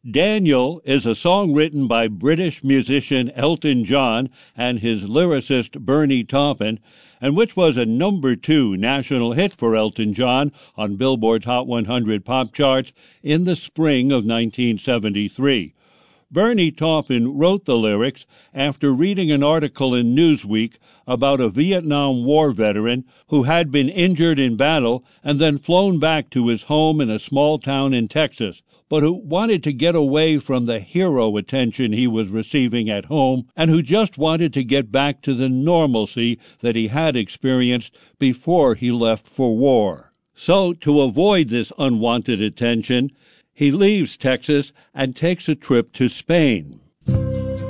Daniel is a song written by British musician Elton John and his lyricist Bernie Taupin, and which was a #2 national hit for Elton John on Billboard's Hot 100 pop charts in the spring of 1973. Bernie Taupin wrote the lyrics after reading an article in Newsweek about a Vietnam War veteran who had been injured in battle and then flown back to his home in a small town in Texas, but who wanted to get away from the hero attention he was receiving at home and who just wanted to get back to the normalcy that he had experienced before he left for war. So, to avoid this unwanted attention, he leaves Texas and takes a trip to Spain.